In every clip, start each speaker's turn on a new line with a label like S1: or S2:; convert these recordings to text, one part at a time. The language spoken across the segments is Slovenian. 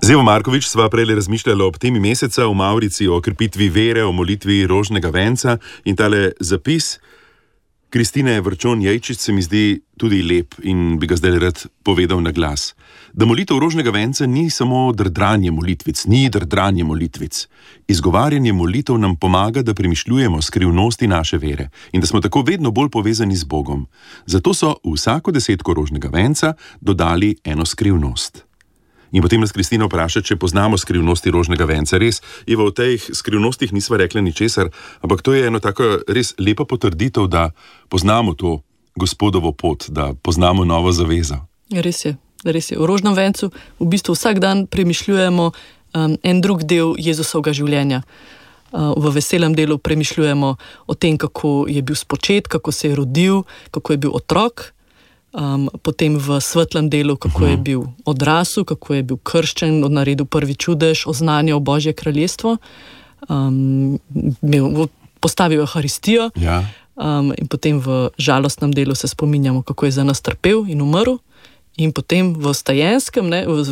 S1: Z Evo Markovič sva prej razmišljala ob temi meseca v Mavrici o krepitvi vere, o molitvi rožnega venca in tale zapis Kristine Vrčon-Jejčič se mi zdi tudi lep in bi ga zdaj rad povedal na glas. Da molitev rožnega venca ni samo drdranje molitvic, Izgovarjanje molitev nam pomaga, da premišljujemo skrivnosti naše vere in da smo tako vedno bolj povezani z Bogom. Zato so v vsako desetko rožnega venca dodali eno skrivnost. In potem nas Kristina vpraša, če poznamo skrivnosti rožnega venca. Res, Eva, o teh skrivnostih nisva rekla ničesar, ampak to je eno tako res lepa potrditev, da poznamo to Gospodovo pot, da poznamo novo zavezo.
S2: Res je. V rožnem vencu v bistvu vsak dan premišljujemo en drug del Jezusovega življenja. V veselem delu premišljujemo o tem, kako je bil spočet, kako se je rodil, kako je bil otrok. Potem v svetlem delu, kako je bil odrasel, kako je bil krščen, naredil prvi čudež, oznanjal Božje kraljestvo, postavil Evharistijo, in potem v žalostnem delu se spominjamo, kako je za nas trpel in umrl. In potem v Stajenskem,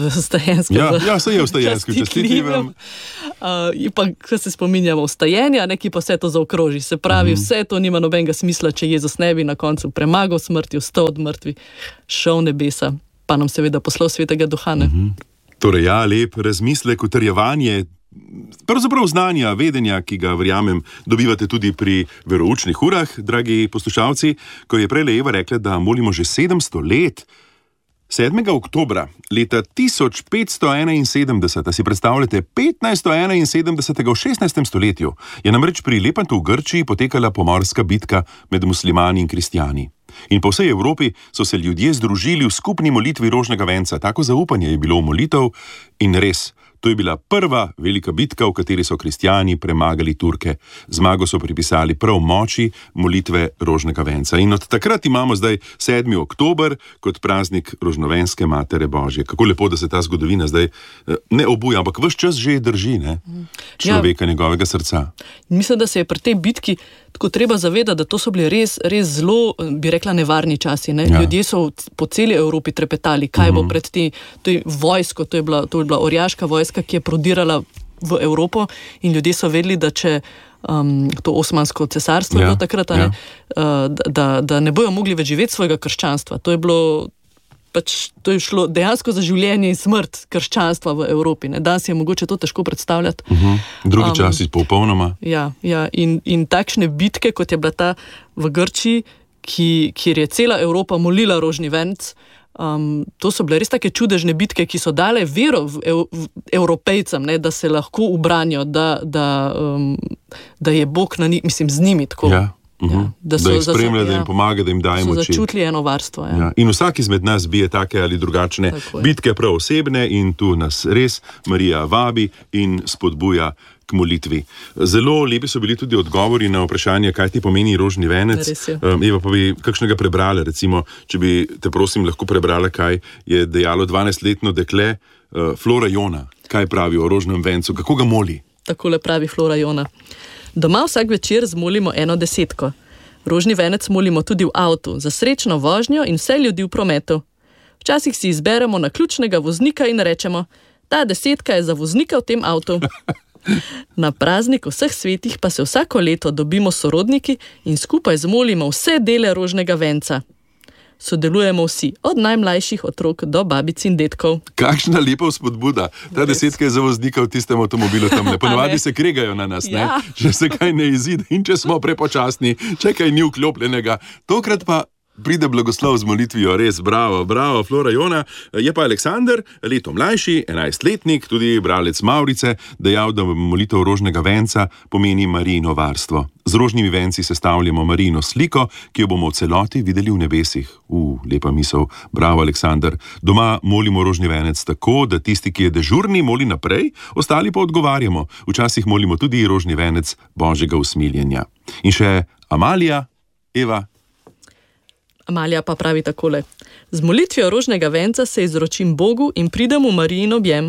S2: častitljivem, pa ko se spominjamo vstajenja, ki pa vse to zaokroži. Se pravi, vse to nima nobenega smisla, če Jezus ne bi na koncu premagal smrti, vstal od mrtvih, šel v nebesa, pa nam seveda poslal Svetega Duha.
S1: Torej, lep razmislek, utrjevanje, pravzaprav znanja, vedenja, ki ga, verjamem, dobivate tudi pri veroučnih urah, dragi poslušalci, ko je prej Eva rekla, da molimo že 700 let. 7. oktobra leta 1571, si predstavljate, 1571 v 16. stoletju, je namreč pri Lepantu v Grčiji potekala pomorska bitka med muslimani in kristjani. In po vsej Evropi so se ljudje združili v skupni molitvi rožnega venca. Tako zaupanje je bilo v molitev in res, to je bila prva velika bitka, v kateri so kristjani premagali Turke. Zmago so pripisali prav moči molitve rožnega venca. In od takrat imamo zdaj 7. oktober kot praznik rožnovenske Matere Božje. Kako lepo, da se ta zgodovina zdaj ne obuja, ampak ves čas že drži, človeka, njegovega srca.
S2: Mislim, da se je pri tej bitki tako treba zavedati, da to so bili res zelo, bi rekla, nevarni časi. Ljudje so po celi Evropi trepetali, kaj bo pred to vojsko, to je bila orjaška vojska, ki je prodirala v Evropo, in ljudje so vedeli, da če to Osmansko cesarstvo je bilo takrat, da ne bojo mogli več živeti svojega krščanstva. To je šlo dejansko za življenje in smrt krščanstva v Evropi. Danes je mogoče to težko predstavljati.
S1: Drugi časi popolnoma.
S2: In takšne bitke, kot je bila ta v Grčiji, kjer je cela Evropa molila rožni venc, to so bile res take čudežne bitke, ki so dale vero Evropejcem, da se lahko ubranijo, da je Bog z njimi tako.
S1: Da jih spremlja, da jim pomaga, da jim daje moči.
S2: So začutili eno varstvo.
S1: In vsak izmed nas bije take ali drugačne bitke, prav osebne, in tu nas res Marija vabi in spodbuja k molitvi. Zelo lepi so bili tudi odgovori na vprašanje, kaj ti pomeni rožni venec. Eva, pa bi kakšnega prebrala, recimo, če bi te prosim lahko prebrala, kaj je dejalo 12-letno dekle Flora Jona. Kaj pravi o rožnem vencu, kako ga moli?
S2: Takole pravi Flora Jona. Doma vsak večer zmolimo 1/10. Rožni venec molimo tudi v avtu, za srečno vožnjo in vse ljudi v prometu. Včasih si izberemo naključnega voznika in rečemo, ta 10 je za voznika v tem avtu. Na praznik vseh svetih pa se vsako leto dobimo sorodniki in skupaj zmolimo vse dele rožnega venca. Sodelujemo vsi, od najmlajših otrok do babic in dedkov.
S1: Kakšna lepa vzpodbuda. Ta 10 je za voznika v tistem avtomobilu tam. Ponovadi se kregajo na nas, že se kaj ne izide. In če smo prepočasni, če kaj ni vklopljenega. Tokrat pa pride blagoslov z molitvijo. Res, bravo, Flora Jona. Je pa Aleksander, leto mlajši, 11-letnik, tudi bralec Mavrice, dejal, da molitev rožnega venca pomeni Marijino varstvo. Z rožnimi venci sestavljamo Marijino sliko, ki jo bomo v celoti videli v nebesih. Lepa misel. Bravo, Aleksander. Doma molimo rožni venec tako, da tisti, ki je dežurni, moli naprej, ostali pa odgovarjamo. Včasih molimo tudi rožni venec Božjega usmiljenja. In še Amalija, Eva.
S2: Amalija pa pravi takole. Z molitvijo rožnega venca se izročim Bogu in pridem v Marijin objem.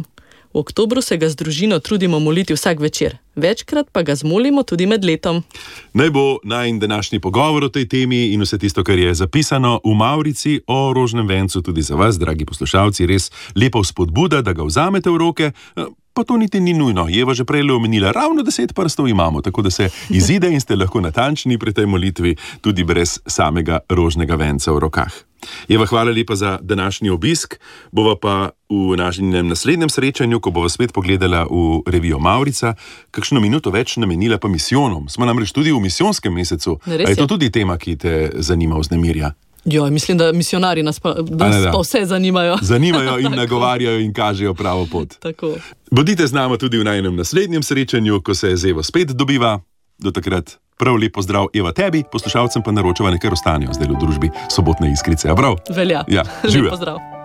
S2: V oktobru se ga z družino trudimo moliti vsak večer. Večkrat pa ga zmolimo tudi med letom.
S1: Naj bo najin današnji pogovor o tej temi in vse tisto, kar je zapisano v Mavrici o rožnem vencu, tudi za vas, dragi poslušalci, res lepa vzpodbuda, da ga vzamete v roke. Pa to niti ni nujno. Eva že prej omenila, ravno 10 prstov imamo, tako da se izide in ste lahko natančni pri tej molitvi, tudi brez samega rožnega venca v rokah. Eva, hvala lepa za današnji obisk. Bova pa v našem naslednjem srečanju, ko bova spet pogledala v revijo Mavrica, kakšno minuto več namenila pa misijonom. Smo namreč tudi v misijonskem mesecu. A je to tudi tema, ki te zanima, vznemirja?
S2: Jo, mislim, da misionari nas pa vse zanimajo.
S1: Zanimajo in nagovarjajo in kažejo pravo pot.
S2: Tako.
S1: Bodite z nami tudi v najnem naslednjem srečanju, ko se z Evo spet dobiva. Do takrat prav lep pozdrav, Eva, tebi, poslušalcem pa naročava, nekaj ostanejo zdaj v družbi Sobotne iskrice. A prav?
S2: Velja.
S1: Ja,
S2: lep pozdrav.